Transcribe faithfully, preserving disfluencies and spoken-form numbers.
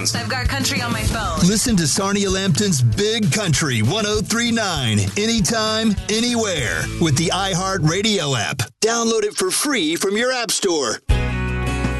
I've got country on my phone. Listen to Sarnia Lambton's Big Country one oh three point nine anytime, anywhere with the iHeartRadio app. Download it for free from your app store.